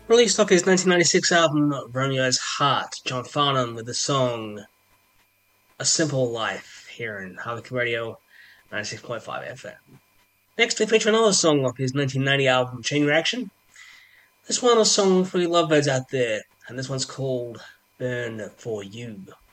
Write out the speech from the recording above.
Released off his 1996 album Romeo's Heart, John Farnham with the song A Simple Life here in Harlequin Radio 96.5 FM. Next, we feature another song off his 1990 album Chain Reaction. This one is a song for you lovebirds out there, and this one's called Burn for You.